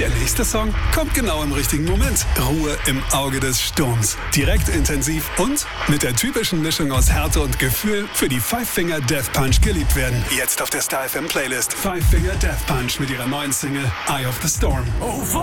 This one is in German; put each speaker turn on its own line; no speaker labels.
Der nächste Song kommt genau im richtigen Moment. Ruhe im Auge des Sturms. Direkt intensiv und mit der typischen Mischung aus Härte und Gefühl für die Five Finger Death Punch geliebt werden. Jetzt auf der Star FM Playlist. Five Finger Death Punch mit ihrer neuen Single Eye of the Storm.
Oh,